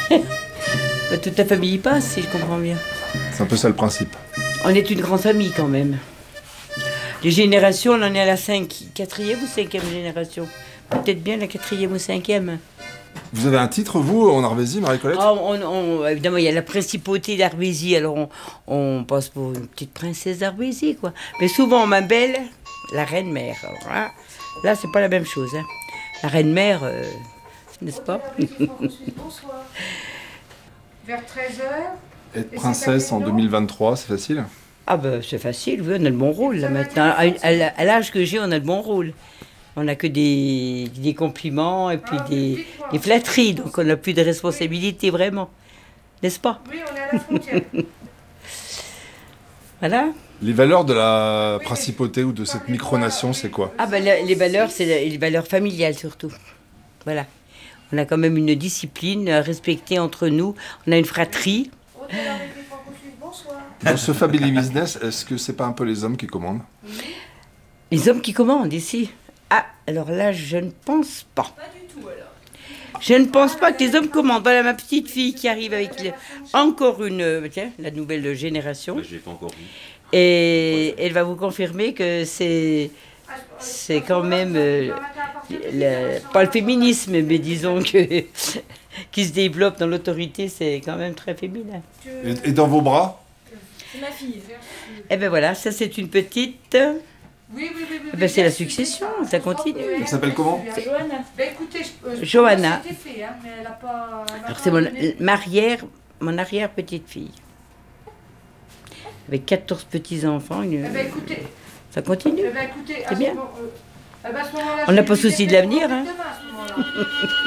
Bah, toute ta famille y passe, si je comprends bien. C'est un peu ça le principe. On est une grande famille quand même. Les générations, on en est à la 4e ou 5e génération. Peut-être bien la 4e ou 5e. Vous avez un titre, vous, en Arvésie, Marie-Colette? Évidemment, il y a la principauté d'Arvésie, alors on passe pour une petite princesse d'Arvésie, quoi. Mais souvent, ma belle, la reine-mère. Alors là, c'est pas la même chose. Hein. La reine-mère, n'est-ce pas? Bonsoir. Vers 13h. Être princesse en 2023, c'est facile? Ah ben, c'est facile, oui, on a le bon rôle, là, maintenant. À l'âge que j'ai, on a le bon rôle. On n'a que des compliments et puis des flatteries, donc on n'a plus de responsabilité, vraiment. N'est-ce pas? Oui, on est à la frontière. Voilà. Les valeurs de la principauté ou de cette micronation, c'est quoi? Ah ben, les valeurs, c'est les valeurs familiales, surtout. Voilà. On a quand même une discipline respectée entre nous. On a une fratrie. Dans ce Family Business, est-ce que c'est pas un peu les hommes qui commandent? Les hommes qui commandent ici? Ah, alors là, je ne pense pas. Pas du tout, alors. Je ne pense pas que les hommes commandent. Voilà ma petite fille qui arrive avec encore tiens, la nouvelle génération. Bah, je l'ai pas encore vu. Et elle va vous confirmer que c'est quand même pas le féminisme, mais disons que qui se développe dans l'autorité, c'est quand même très féminin. Et dans vos bras? C'est ma fille. Eh ben voilà, ça c'est une petite. Oui. Eh ben c'est la succession, ça continue. Elle s'appelle comment? Johanna. Ben écoutez, Johanna. c'était fait, hein, mais elle a pas. Alors c'est mon arrière petite fille. Avec 14 petits-enfants. Eh ben écoutez. Ça continue. Eh ben écoutez, C'est bien. à ce moment-là, On n'a pas souci de l'avenir, hein. demain, à ce moment-là.